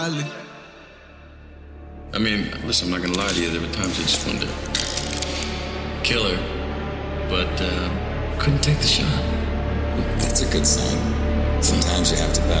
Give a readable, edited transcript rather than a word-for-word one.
I mean, listen, I'm not gonna lie to you. There were times I just wanted to kill her, but couldn't take the shot. That's a good sign. Sometimes you have to back